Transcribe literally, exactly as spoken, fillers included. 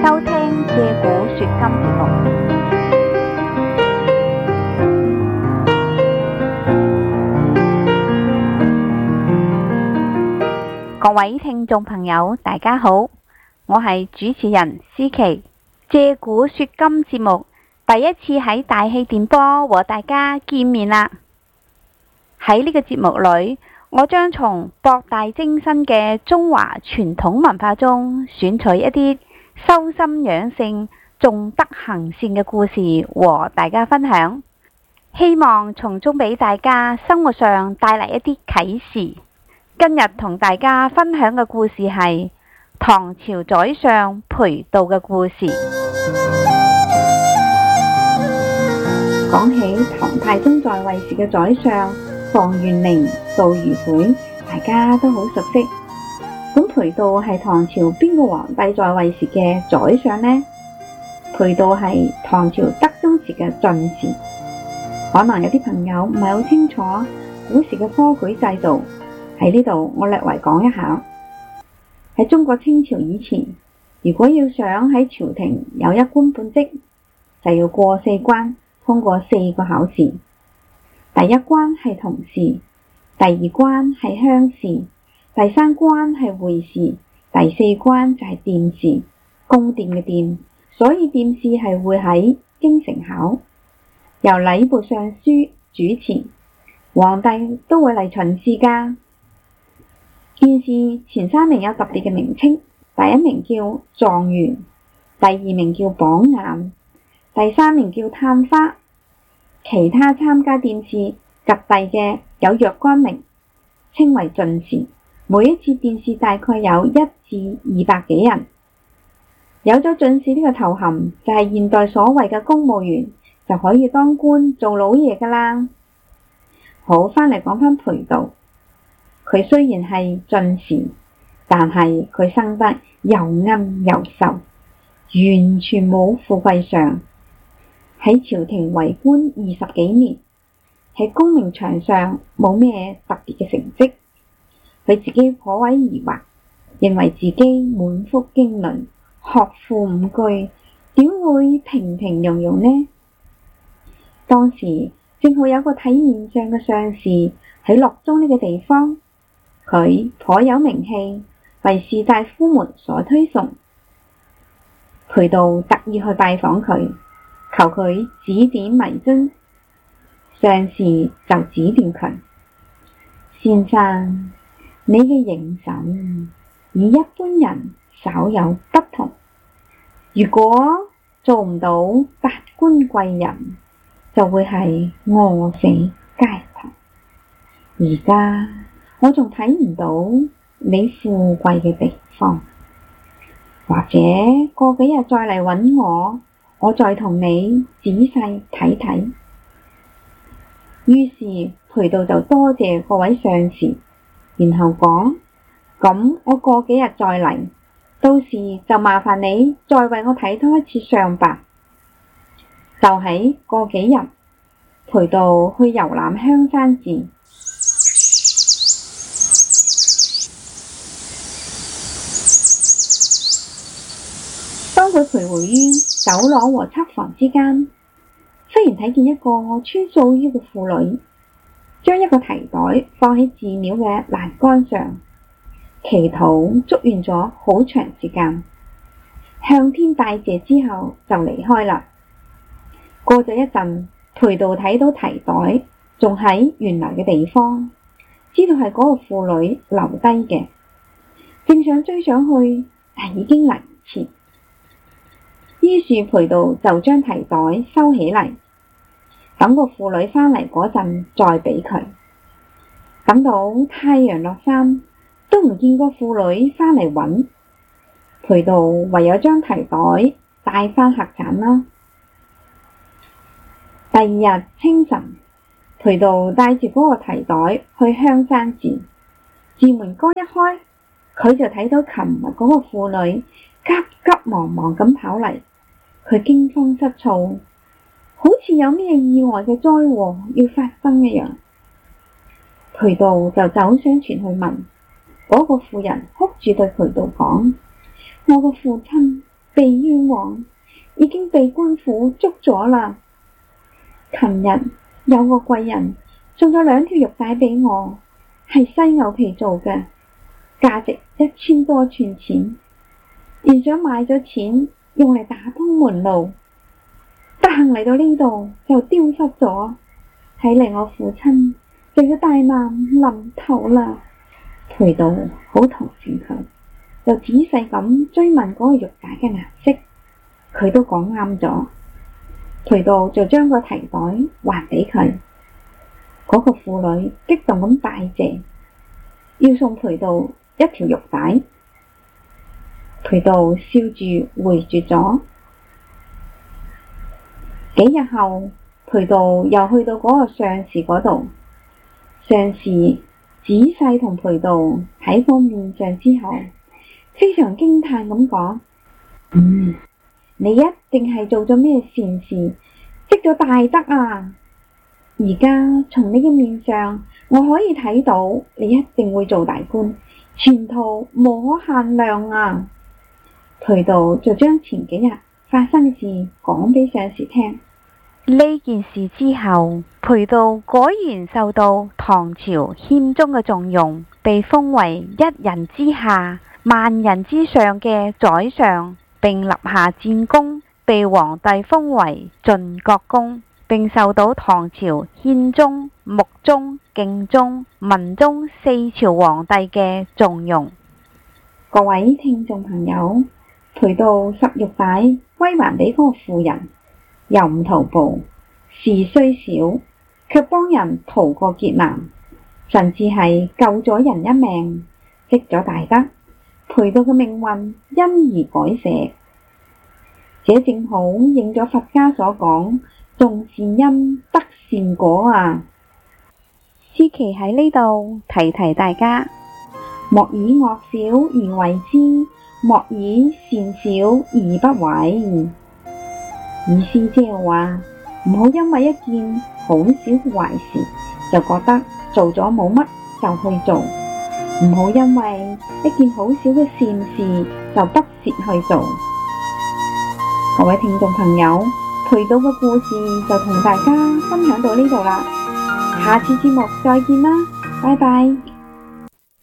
收聽借古說今節目。各位聽眾朋友，大家好，我係主持人思琪。借古說今節目第一次喺大氣電波和大家見面啦。喺呢個節目裏，我將從博大精深嘅中華傳統文化中選取一啲修心養性、重德行善嘅故事和大家分享，希望從中俾大家生活上帶嚟一啲啟示。今日同大家分享嘅故事係唐朝宰相裴度嘅故事。講起唐太宗在位時嘅宰相房玄齡、杜如晦，大家都好熟悉。咁裴度係唐朝邊個皇帝在位時嘅宰相呢？裴度係唐朝德宗時嘅進士。可能有啲朋友唔係好清楚古時嘅科舉制度，喺呢度我略為講一下。喺中國清朝以前，如果要想喺朝廷有一官半職，就要過四關，通過四個考試。第一關係童試，第二關係鄉試，第三關係會試，第四關就係殿試，宮殿嘅殿，所以殿試係會喺京城考，由禮部尚書主持，皇帝都會嚟巡視噶。殿試前三名有特別嘅名稱，第一名叫狀元，第二名叫榜眼，第三名叫探花。其他參加殿試及第嘅有若干名，稱為進士。每一次殿試大概有一至二百幾人。有咗進士呢個頭銜，就係現代所謂嘅公務員，就可以當官做老爺噶啦。好，翻嚟講翻裴度，佢雖然係進士，但係佢生得又奀又瘦，完全冇富貴相。喺朝廷為官二十幾年，喺功名場上冇咩特別嘅成績。佢自己頗為疑惑，認為自己滿腹經綸，學富五車，點會平平庸庸呢？當時正好有個睇面相嘅相士喺洛中呢個地方，佢頗有名氣，為士大夫們所推崇。裴度特意去拜訪佢，求佢指點迷津。相士就指點佢：先生，你嘅形神與一般人稍有不同，如果做唔到達官貴人，就會係餓死街頭。而家我仲睇唔到你富貴嘅地方，或者過幾日再嚟搵我，我再同你仔細睇睇。於是裴度就多謝各位相士，然後講：咁我過幾日再嚟，到時就麻煩你再為我睇多一次相吧。就喺過幾日，裴度去遊覽香山寺。當佢徘徊於走廊和側房之間，忽然睇見一個穿素衣嘅婦女，將一個提袋放喺寺廟嘅欄杆上，祈禱祝願咗好長時間，向天拜謝之後就離開啦。過咗一陣，裴度睇到提袋仲喺原來嘅地方，知道係嗰個婦女留低嘅，正想追上去，但已經嚟唔切。於是裴度就將提袋收起嚟，等個婦女返嚟嗰陣再俾佢。等到太陽落山，都唔見個婦女返嚟揾，裴度唯有將提袋帶返客棧啦。第二日清晨，裴度帶住嗰個提袋去香山寺，寺門剛一開，佢就睇到琴日嗰個婦女急急忙忙咁跑嚟，佢驚慌失措，好似有咩意外嘅災禍要發生一樣。裴度就走上前去問，嗰個婦人哭住對裴度講：我個父親被冤枉，已經被官府捉咗啦。琴日有個貴人送咗兩條玉帶俾我，係犀牛皮做嘅，價值一千多串錢。原想買咗錢用嚟打通門路，不幸嚟到呢度就丟失咗。睇嚟我父親就要大難臨頭啦。裴道好同情佢，就仔細咁追問嗰個玉帶嘅顏色，佢都講啱咗。裴道就將個提袋還俾佢。嗰個婦女激動咁拜謝，要送裴道一條玉帶。裴道笑住回絕咗。幾日後，裴道又去到嗰個相士嗰度，相士仔細同裴道睇過面相之後，非常驚嘆咁講：嗯，你一定係做咗咩善事，積咗大德啊！而家從你嘅面上，我可以睇到你一定會做大官，前途無可限量啊！裴道就將前幾日發生嘅事講俾相士聽。 呢件事之後，裴道果然受到唐朝憲宗嘅重用，被封為一人之下、萬人之上嘅宰相，並立下戰功，被皇帝封為晉國公，並受到唐朝憲宗、穆宗、敬宗、文宗四朝皇帝嘅重用。 各位聽眾朋友，裴道拾玉帶歸還俾嗰個婦人，又唔圖報，事雖小，卻幫人逃過劫難，甚至係救咗人一命，積咗大德，裴道嘅命運因而改寫。這正好應咗佛家所講，種善因得善果啊！ 思琪喺呢度提提大家， 莫以惡小而為之，莫以善小而不為。意思即係話，唔好因為一件好小嘅壞事就覺得做咗冇乜就去做，唔好因為一件好小嘅善事就不屑去做。各位聽眾朋友，裴道嘅故事就同大家分享到呢度啦，下次節目再見啦，拜拜。